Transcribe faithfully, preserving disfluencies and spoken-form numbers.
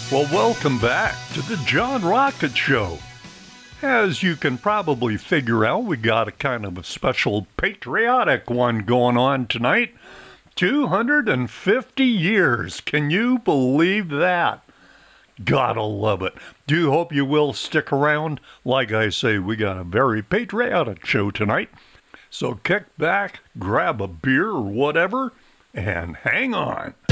Well, welcome back to the John Rocket Show. As you can probably figure out, we got a kind of a special patriotic one going on tonight. two hundred fifty years. Can you believe that? Gotta love it. Do hope you will stick around. Like I say, we got a very patriotic show tonight. So kick back, grab a beer or whatever, and hang on.